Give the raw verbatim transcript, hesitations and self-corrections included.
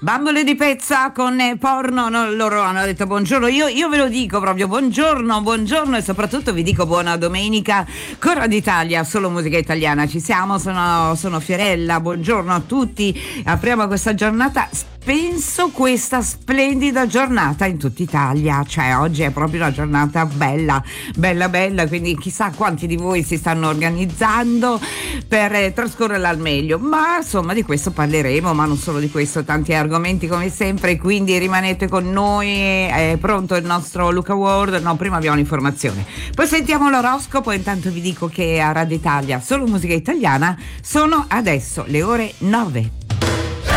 Bambole di pezza con eh, porno, no, loro hanno detto buongiorno, io, io ve lo dico proprio buongiorno, buongiorno e soprattutto vi dico buona domenica con Radio Italia, solo musica italiana, ci siamo, sono, sono Fiorella, buongiorno a tutti, apriamo questa giornata, penso questa splendida giornata in tutta Italia, cioè oggi è proprio una giornata bella, bella bella, quindi chissà quanti di voi si stanno organizzando per eh, trascorrerla al meglio, ma insomma di questo parleremo, ma non solo di questo, tanti argomenti come sempre, quindi rimanete con noi, è pronto il nostro Luca World, no prima abbiamo l'informazione, poi sentiamo l'oroscopo e intanto vi dico che a Radio Italia solo musica italiana sono adesso le ore nove.